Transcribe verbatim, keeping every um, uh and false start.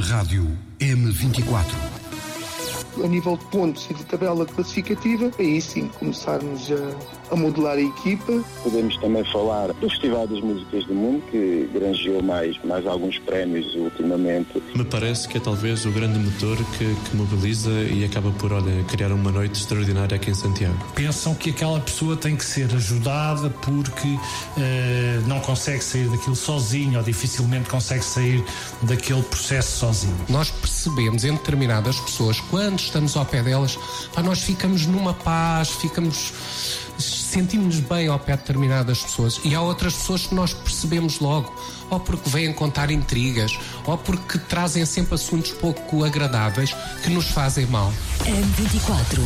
Rádio M vinte e quatro. A nível de pontos e de tabela classificativa, aí sim começarmos a, a modelar a equipa. Podemos também falar do Festival das Músicas do Mundo, que granjeou mais, mais alguns prémios ultimamente. Me parece que é talvez o grande motor que, que mobiliza e acaba por, olha, criar uma noite extraordinária aqui em Santiago. Pensam que aquela pessoa tem que ser ajudada porque uh, não consegue sair daquilo sozinho ou dificilmente consegue sair daquele processo sozinho. Nós percebemos em determinadas pessoas, quando estamos ao pé delas, pá, nós ficamos numa paz, ficamos, sentimos-nos bem ao pé de determinadas pessoas, e há outras pessoas que nós percebemos logo, ou porque vêm contar intrigas, ou porque trazem sempre assuntos pouco agradáveis que nos fazem mal. M vinte e quatro.